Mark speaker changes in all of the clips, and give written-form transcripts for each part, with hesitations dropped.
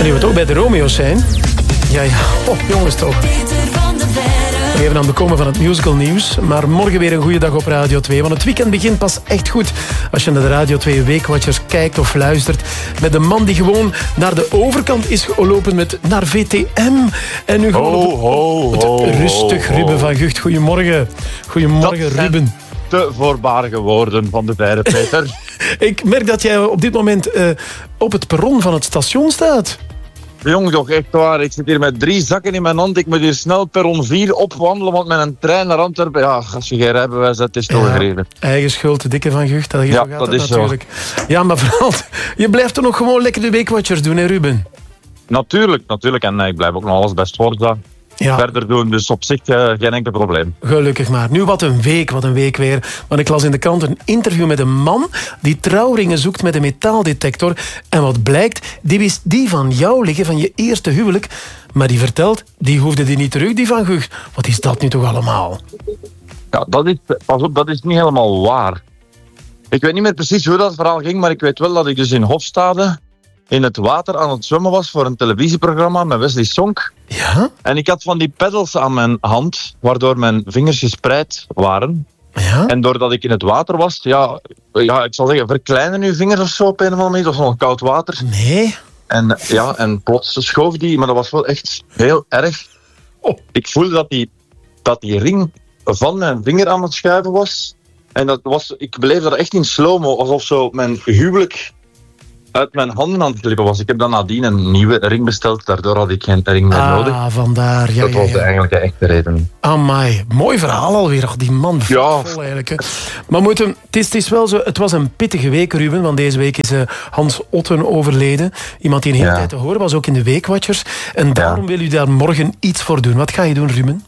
Speaker 1: nu we toch bij de Romeo's zijn. Ja. Oh, jongens toch. We even aan het bekomen van het musical nieuws. Maar morgen weer een goede dag op Radio 2. Want het weekend begint pas echt goed als je naar de Radio 2 Weekwatchers kijkt of luistert. Met een man die gewoon naar de overkant is gelopen naar VTM. En nu gewoon rustig. Ruben van Gucht, goedemorgen. Goedemorgen, Ruben.
Speaker 2: Te voorbarige woorden van de beide, Peter.
Speaker 1: Ik merk dat jij op dit moment op het perron van het station staat.
Speaker 2: Jong, toch echt waar. Ik zit hier met 3 zakken in mijn hand. Ik moet hier snel perron 4 opwandelen, want met een trein naar Antwerpen... Ja, als je geen rijbewijs hebt, is het toch gereden.
Speaker 1: Eigen schuld, de dikke van Gucht.
Speaker 2: Dat is
Speaker 1: natuurlijk. Zo. Ja, maar vooral, je blijft toch nog gewoon lekker de Weekwatchers doen, hè, Ruben?
Speaker 2: Natuurlijk. En ik blijf ook nog alles best verder doen. Dus op zich geen enkel probleem.
Speaker 1: Gelukkig maar. Nu, wat een week weer. Want ik las in de krant een interview met een man die trouwringen zoekt met een metaaldetector. En wat blijkt, die wist die van jou liggen, van je eerste huwelijk. Maar die vertelt, die hoefde die niet terug, die van Gucht. Wat is dat nu toch allemaal?
Speaker 2: Ja, dat is niet helemaal waar. Ik weet niet meer precies hoe dat verhaal ging, maar ik weet wel dat ik dus in Hofstade in het water aan het zwemmen was voor een televisieprogramma met Wesley Sonk.
Speaker 1: Ja?
Speaker 2: En ik had van die pedals aan mijn hand, waardoor mijn vingers gespreid waren.
Speaker 1: Ja?
Speaker 2: En doordat ik in het water was, ik zal zeggen, verkleinen uw vingers of zo op een of andere manier. Het was nog koud water.
Speaker 1: Nee.
Speaker 2: En plots schoof die, maar dat was wel echt heel erg. Oh. Ik voelde dat die ring van mijn vinger aan het schuiven was. En ik beleefde dat echt in slow-mo, alsof zo mijn huwelijk uit mijn handen aan het glippen was. Ik heb dan nadien een nieuwe ring besteld. Daardoor had ik geen ring meer nodig.
Speaker 1: Ah, vandaar. Ja,
Speaker 2: dat was eigenlijk de echte reden.
Speaker 1: Amai, mooi verhaal alweer. Ach, die man vol eigenlijk. Hè. Maar het is wel zo, het was een pittige week, Ruben. Want deze week is Hans Otten overleden. Iemand die een hele tijd te horen was, ook in de Weekwatchers. En daarom wil u daar morgen iets voor doen. Wat ga je doen, Ruben?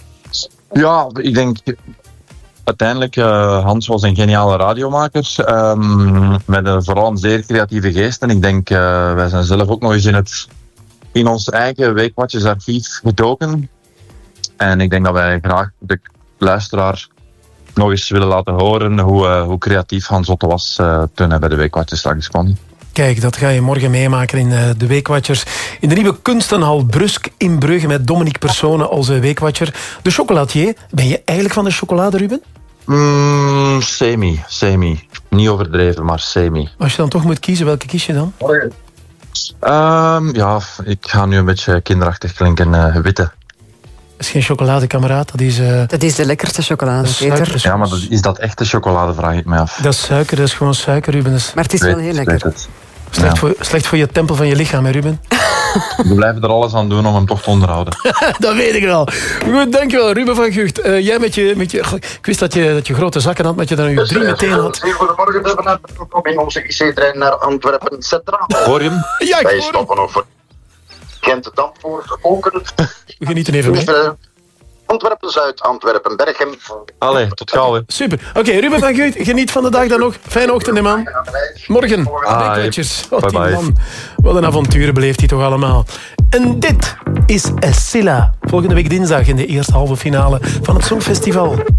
Speaker 2: Ja, ik denk... Uiteindelijk, Hans was een geniale radiomaker, met vooral een zeer creatieve geest. En ik denk, wij zijn zelf ook nog eens in ons eigen Weekwatchersarchief gedoken. En ik denk dat wij graag de luisteraar nog eens willen laten horen hoe creatief Hans Otten was toen hij bij de Weekwatchers straks kwam. Kijk,
Speaker 1: dat ga je morgen meemaken in de Weekwatchers. In de nieuwe kunstenhal Brusk in Brugge met Dominique Persone als Weekwatcher. De chocolatier. Ben je eigenlijk van de chocolade, Ruben?
Speaker 2: Semi. Niet overdreven, maar semi.
Speaker 1: Als je dan toch moet kiezen, welke kies je dan?
Speaker 2: Ik ga nu een beetje kinderachtig klinken. Witte.
Speaker 1: Dat is geen chocoladekameraad, dat is...
Speaker 3: Dat is de lekkerste chocolade, Peter.
Speaker 2: Ja, maar is dat echte chocolade, vraag ik me af.
Speaker 1: Dat is suiker, dat is gewoon suiker, Ruben.
Speaker 3: Maar het is wel heel lekker.
Speaker 1: Slecht voor je tempel van je lichaam, hè, Ruben?
Speaker 2: We blijven er alles aan doen om hem toch te onderhouden.
Speaker 1: Dat weet ik wel. Goed, dankjewel, Ruben van Gucht. Jij met je... Ik wist dat je grote zakken had, maar je er nu 3 meteen had.
Speaker 4: Goedemorgen, we hebben net in onze IC-trein naar Antwerpen Centraal.
Speaker 2: Hoor je hem?
Speaker 1: Ja,
Speaker 4: wij stoppen over Gent-Dampoort, Oken.
Speaker 1: We genieten even mee.
Speaker 4: Antwerpen-Zuid, Antwerpen-Berchem.
Speaker 2: Allee, tot gauw, hè.
Speaker 1: Super. Oké, Ruben van Gucht, geniet van de dag dan nog. Fijne ochtend, hè, man. Morgen.
Speaker 2: Bye-bye.
Speaker 1: Man. Wat een avonturen beleeft hij toch allemaal. En dit is Scylla. Volgende week dinsdag in de eerste halve finale van het Songfestival.